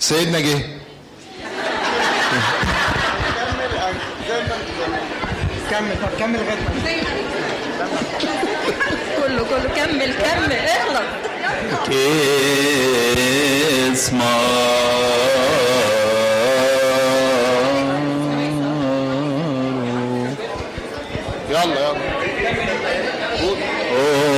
سيدنا جه. كمل طب كمل لغايه كله كمل اخلص. اسمع يلا